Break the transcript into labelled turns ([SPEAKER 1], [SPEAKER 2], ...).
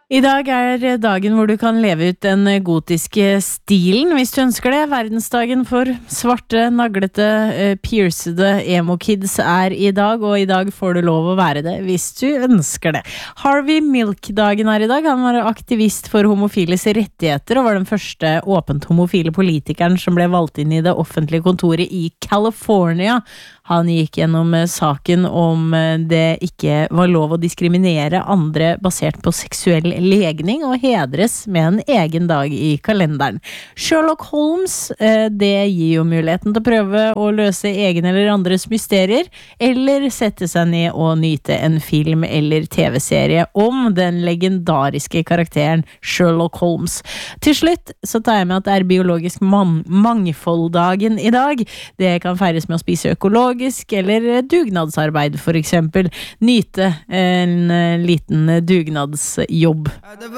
[SPEAKER 1] I dag dagen hvor du kan leve ut den gotiske stilen, hvis du ønsker det. Verdensdagen for svarte, naglete, piercede emo-kids i dag, og i dag får du lov å være det, hvis du ønsker det. Harvey Milk-dagen i dag. Han var aktivist for homofiles rettigheter, og var den første åpent homofile politikeren som ble valgt inn i det offentlige kontoret i California. Han gikk gjennom saken om det ikke var lov å diskriminere andre basert på seksuell legning og hedres med en egen dag i kalenderen. Sherlock Holmes, det gir jo muligheten til å prøve å løse egen eller andres mysterier, eller sette seg ned og nyte en film eller TV-serie om den legendariske karakteren Sherlock Holmes. Til slutt så tar jeg med at det biologisk mangfolddagen i dag. Det kan feires med å spise økologisk, eller dugnadsarbeid for eksempel. Nyte en liten dugnadsjobb.